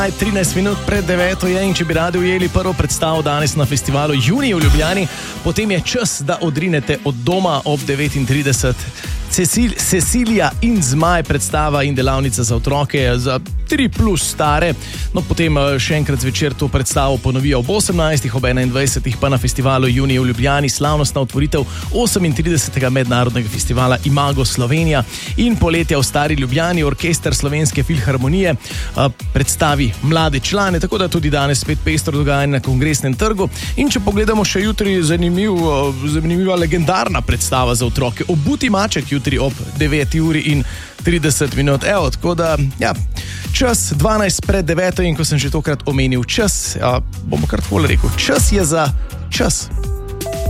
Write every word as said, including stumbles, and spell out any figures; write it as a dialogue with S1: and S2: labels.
S1: trinajst minut pred deveto je in če bi radi ujeli prvo predstavo danes na festivalu Junij v Ljubljani, potem je čas, da odrinete od doma ob devetintrideset. Cecil, Cecilija in Zmaj, predstava in delavnica za otroke za tri plus stare. No, potem še enkrat zvečer to predstavo ponovijo ob osemnajstih, ob enaindvajsetih pa na festivalu Junij v Ljubljani slavnostna otvoritev osemintridesetega mednarodnega festivala Imago Slovenija in poletja v Stari Ljubljani. Orkester Slovenske filharmonije predstavi mlade člane, tako da tudi danes spet pestro dogajanje na Kongresnem trgu. In če pogledamo še jutri, zanimiv, zanimiva legendarna predstava za otroke. Obuti maček jutri ob deveti uri in trideset minut. Evo, tako da, ja, čas dvanajst pred deveto in ko sem že tokrat omenil čas, ja, bomo kar takole rekel, čas je za čas.